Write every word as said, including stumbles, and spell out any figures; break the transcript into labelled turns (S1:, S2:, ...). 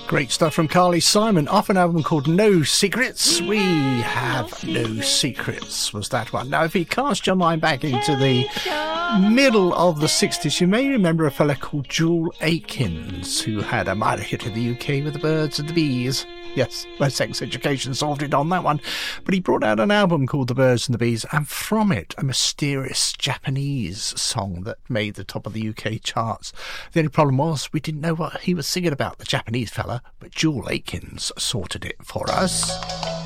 S1: Great stuff from Carly Simon off an album called No Secrets. We Have No Secrets was that one. Now, if you cast your mind back into the middle of the sixties, you may remember a fella called Jewel Akins, who had a minor hit in the U K with the Birds and the Bees. Yes, my Sex Education solved it on that one. But he brought out an album called The Birds and the Bees, and from it, a mysterious Japanese song that made the top of the U K charts. The only problem was we didn't know what he was singing about, the Japanese fella, but Jewel Akins sorted it for us.